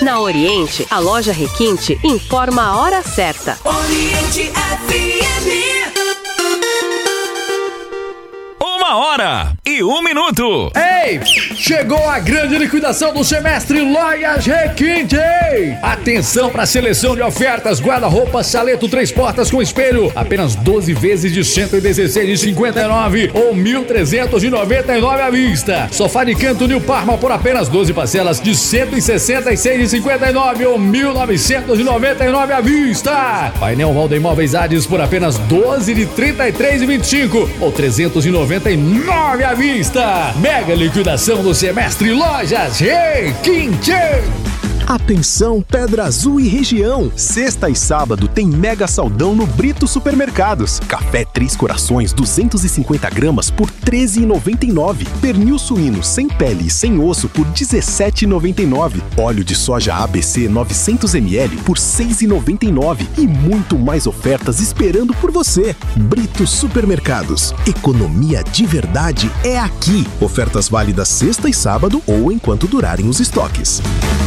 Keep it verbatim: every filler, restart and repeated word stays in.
Na Oriente, a loja Requinte informa a hora certa. Oriente F M. Uma hora e um minuto. Ei, chegou a grande liquidação do semestre Lojas Requinte. Atenção para a seleção de ofertas: guarda-roupa Saleto três portas com espelho, apenas doze vezes de cento e dezesseis reais e cinquenta e nove centavos ou mil trezentos e noventa e nove reais à vista. Sofá de canto New Parma por apenas doze parcelas de cento e sessenta e seis reais e cinquenta e nove centavos ou mil novecentos e noventa e nove reais à vista. Painel Valda Móveis Hades por apenas doze de trinta e três reais e vinte e cinco centavos ou trezentos e noventa e nove reais à vista. Mega liquidação do semestre Lojas Requinte. Atenção Pedra Azul e região. Sexta e sábado tem mega saldão no Brito Supermercados. Café Três Corações duzentos e cinquenta gramas por treze reais e noventa e nove centavos. Pernil suíno sem pele e sem osso por dezessete reais e noventa e nove centavos. Óleo de soja A B C novecentos mililitros por seis reais e noventa e nove centavos. E muito mais ofertas esperando por você. Brito Supermercados. Economia de verdade é aqui. Ofertas válidas sexta e sábado ou enquanto durarem os estoques.